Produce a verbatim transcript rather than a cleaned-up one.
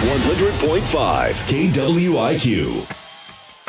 one hundred point five K W I Q.